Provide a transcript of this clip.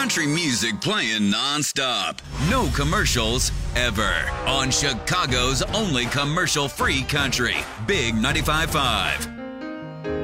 Country music playing nonstop. No commercials ever. On Chicago's only commercial-free country. Big 95.5.